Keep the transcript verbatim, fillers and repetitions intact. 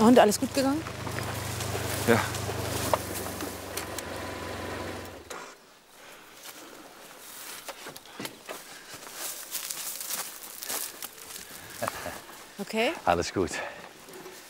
Und alles gut gegangen? Ja. Okay. Alles gut.